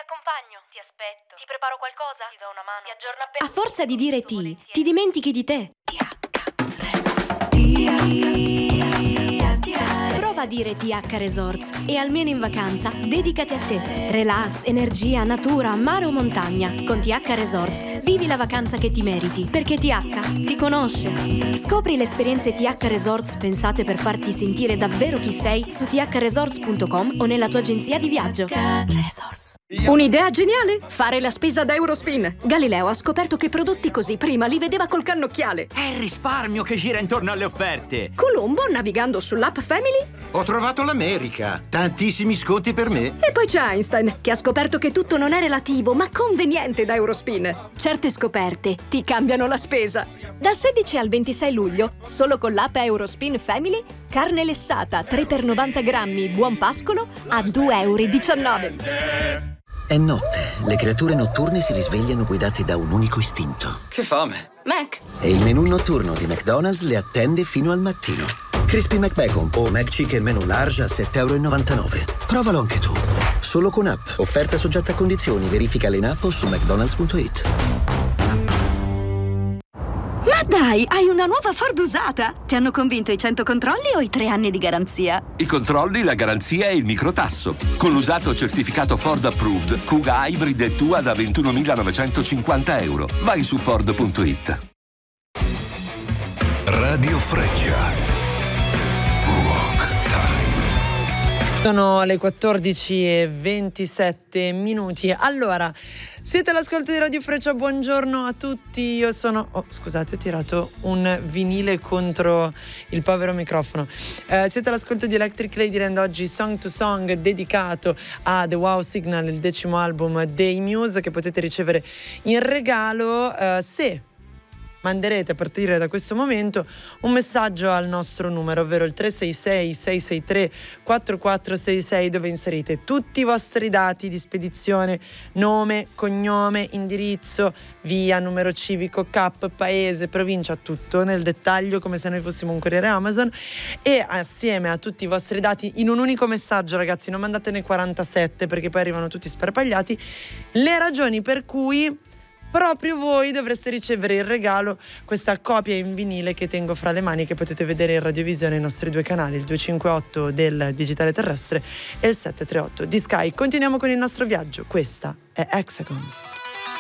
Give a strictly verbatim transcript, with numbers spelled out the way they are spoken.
accompagno, ti aspetto. Ti preparo qualcosa? Ti do una mano. Ti aggiorno appena. A forza di dire ti, ti dimentichi di te. Prova a dire T H Resorts e almeno in vacanza dedicati a te. Relax, energia, natura, mare o montagna. Con T H Resorts vivi la vacanza che ti meriti, perché T H ti conosce. Scopri le esperienze T H Resorts pensate per farti sentire davvero chi sei su t h resorts punto com o nella tua agenzia di viaggio. Resorts. Un'idea geniale? Fare la spesa da Eurospin. Galileo ha scoperto che prodotti così prima li vedeva col cannocchiale. È il risparmio che gira intorno alle offerte. Colombo, navigando sull'app Family, ho trovato l'America. Tantissimi sconti per me. E poi c'è Einstein, che ha scoperto che tutto non è relativo, ma conveniente da Eurospin. Certe scoperte ti cambiano la spesa. Dal sedici al ventisei luglio, solo con l'app Eurospin Family, carne lessata tre per novanta grammi, buon pascolo, a due e diciannove euro. È notte, le creature notturne si risvegliano guidate da un unico istinto. Che fame! Mac! E il menù notturno di McDonald's le attende fino al mattino. Crispy McBacon o McChicken Menu Large a sette e novantanove euro. Provalo anche tu. Solo con app. Offerta soggetta a condizioni. Verificale in app o su mcdonalds punto it. Ma dai, hai una nuova Ford usata? Ti hanno convinto i cento controlli o i tre anni di garanzia? I controlli, la garanzia e il microtasso. Con l'usato certificato Ford Approved, Kuga Hybrid è tua da ventunomilanovecentocinquanta euro. Vai su ford punto it. Radio Freccia. Sono le quattordici e ventisette minuti. Allora, siete all'ascolto di Radio Freccia, buongiorno a tutti. Io sono... Oh, scusate, ho tirato un vinile contro il povero microfono. Eh, siete all'ascolto di Electric Ladyland, oggi Song to Song, dedicato a The Wow Signal, il decimo album dei Muse, che potete ricevere in regalo eh, se manderete a partire da questo momento un messaggio al nostro numero, ovvero il tre sei sei sei sei tre quattro quattro sei sei, dove inserite tutti i vostri dati di spedizione, nome, cognome, indirizzo, via, numero civico, C A P, paese, provincia, tutto nel dettaglio come se noi fossimo un corriere Amazon, e assieme a tutti i vostri dati in un unico messaggio, ragazzi, non mandatene quarantasette perché poi arrivano tutti sparpagliati, le ragioni per cui proprio voi dovreste ricevere in regalo questa copia in vinile che tengo fra le mani, che potete vedere in radiovisione ai nostri due canali, il duecentocinquantotto del digitale terrestre e il settecentotrentotto di Sky. Continuiamo con il nostro viaggio, questa è Hexagons.